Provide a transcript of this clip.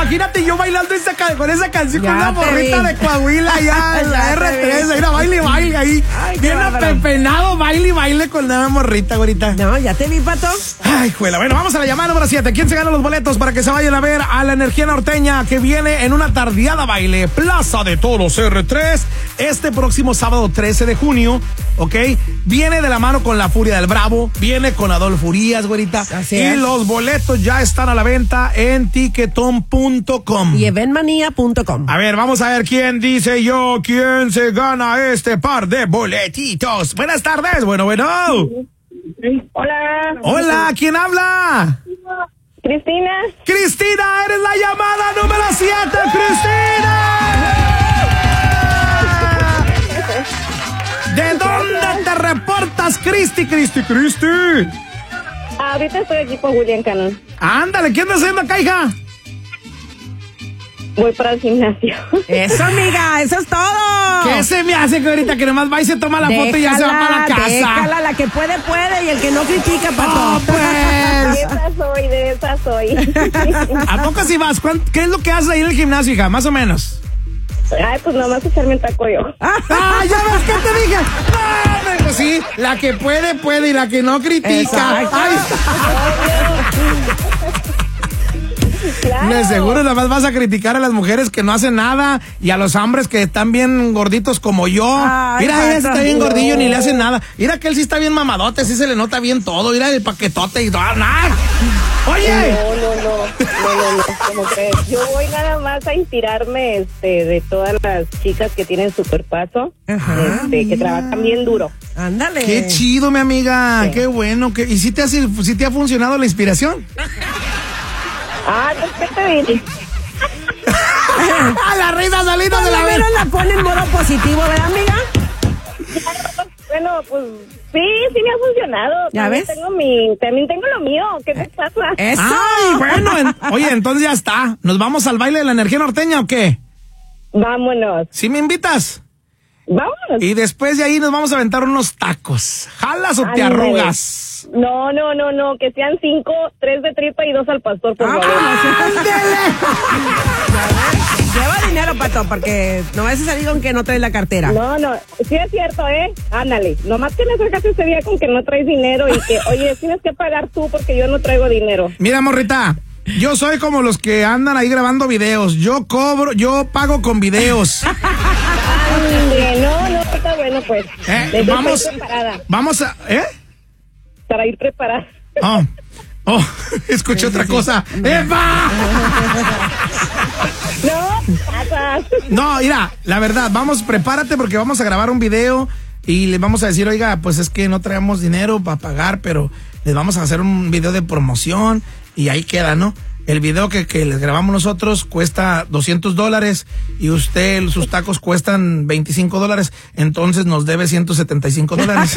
imagínate yo bailando con esa canción con una morrita de Coahuila allá en la R3. Mira, baile ahí. Ay, bien apepenado, baile con la morrita ahorita. No, ya te vi, Pato. Ay, juela. Bueno, vamos a la llamada número 7. ¿Quién se gana los boletos para que se vayan a ver a la Energía Norteña que viene en una tardeada baile? Plaza de Toros R3 este próximo sábado 13 de junio, ¿ok? Viene de la mano con La Furia del Bravo, viene con Adolfo Urias, güerita. Así y es. los boletos ya están a la venta en Ticketon.com y eventmania.com. A ver, vamos a ver quién dice quién se gana este par de boletitos. Buenas tardes, bueno. Hola, ¿quién habla? Cristina. Cristina, eres la llamada número 7, Cristina. ¿De dónde te reportas, Cristi? Ahorita estoy aquí por Julián Canón. Ándale, ¿qué andas haciendo acá, hija? Voy para el gimnasio. Eso, amiga, eso es todo. ¿Qué se me hace que ahorita que nomás va y se toma la foto y ya se va para la casa? Déjala, la que puede y el que no critica, Pato. Oh, pues. De esa soy. ¿A poco si vas? ¿Qué es lo que haces ahí en el gimnasio, hija? Más o menos. Ay, pues nomás echarme un taco yo. ¡Ah, ya ves que te dije! ¡Ah, pues sí, la que puede y la que no critica! ¡Ay! Claro. De seguro nada más vas a criticar a las mujeres que no hacen nada y a los hombres que están bien gorditos como yo. Ay, Mira, ese está bien no. gordillo, ni le hacen nada. Mira que él sí está bien mamadote, sí se le nota bien todo. Mira el paquetote y todo. ¡Nada! ¡Oye! No, como crees. Yo voy nada más a inspirarme de todas las chicas que tienen su cuerpazo, que trabajan bien duro. Ándale. ¡Qué chido, mi amiga! Sí. ¡Qué bueno! ¿Y si te ha funcionado la inspiración? Perfecto bien. ¡La risa solita Por de lo la menos la pone en modo positivo, ¿verdad, amiga? Bueno, pues sí me ha funcionado. ¿Ya También ves? También tengo lo mío. ¿Qué te pasa? Eso. ¡Ay, bueno! Oye, entonces ya está. ¿Nos vamos al baile de la Energía Norteña o qué? Vámonos. ¿Sí me invitas? Vámonos. Y después de ahí nos vamos a aventar unos tacos. ¿Jalas o te Ándale. arrugas? No, que sean 5, 3 de tripa y 2 al pastor, por favor. Lleva dinero, Pato, porque no vas a salir con que no traes la cartera. No, sí es cierto, ándale. Nomás que me acercas ese día con que no traes dinero y que, oye, tienes que pagar tú porque yo no traigo dinero. Mira, morrita, yo soy como los que andan ahí grabando videos. Yo pago con videos. No, está bueno, pues. Vamos a... Para ir preparada. Escuché otra cosa. ¡Epa! No, mira, la verdad, prepárate porque vamos a grabar un video y les vamos a decir, oiga, pues es que no traemos dinero para pagar, pero les vamos a hacer un video de promoción y ahí queda, ¿no? El video que les grabamos nosotros cuesta $200 y sus tacos cuestan $25, entonces nos debe $175.